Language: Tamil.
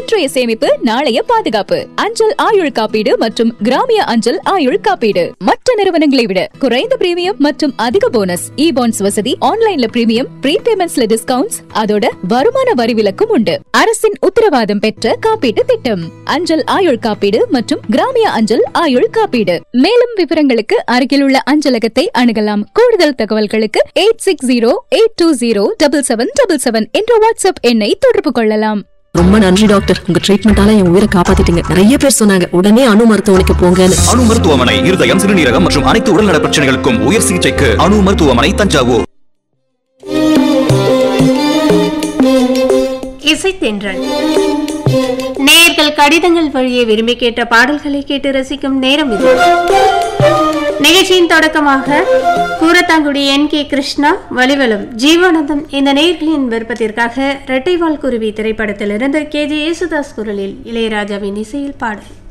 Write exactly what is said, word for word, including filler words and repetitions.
இன்றைய சேமிப்பு நாளைய பாதுகாப்பு. அஞ்சல் ஆயுள் காப்பீடு மற்றும் கிராமிய அஞ்சல் ஆயுள் காப்பீடு. மற்ற நிறுவனங்களை விட குறைந்த பிரீமியம் மற்றும் அதிக போனஸ். இ பாண்ட்ஸ் வசதி, ஆன்லைன்ல பிரீமியம், ப்ரீபேமெண்ட்ஸ்ல டிஸ்கவுண்ட்ஸ், அதோட வருமான வரி விலக்கும் உண்டு. அரசின் உத்தரவாதம் பெற்ற காப்பீட்டு திட்டம் அஞ்சல் ஆயுள் காப்பீடு மற்றும் கிராமிய அஞ்சல் ஆயுள் காப்பீடு. மேலும் விவரங்களுக்கு அருகில் உள்ள அஞ்சலகத்தை அணுகலாம். கூடுதல் தகவல்களுக்கு eight six zero eight two zero double seven double seven என்ற வாட்ஸ்அப் எண்ணை தொடர்பு கொள்ளலாம். ரொம்ப நன்றி டாக்டர், உங்க ட்ரீட்மெண்டால என் உயிரை காப்பாத்திட்டீங்க. நிறைய பேர் சொன்னாங்க உடனே அணு மருத்துவமனைக்கு போங்கன்னு. அணு மருத்துவமனை இருதயம், சிறுநீரகம் மற்றும் அனைத்து உடல்நல பிரச்சனைகளுக்கும் உயர் சிகிச்சைக்கு அணு மருத்துவமனை, தஞ்சாவூர். இசைத்தென்றல் நேயர்கள் கடிதங்கள் வழியே விரும்பி கேட்ட பாடல்களை கேட்டு ரசிக்கும் நேரம் இது. நிகழ்ச்சியின் தொடக்கமாக கூரத்தாங்குடி என் கே கிருஷ்ணா, வலிவலம் ஜீவானந்தம் இந்த நேயர்களின் விருப்பத்திற்காக இரட்டைவால் குருவி திரைப்படத்திலிருந்து கே ஜே யேசுதாஸ் குரலில் இளையராஜாவின் இசையில் பாடல்.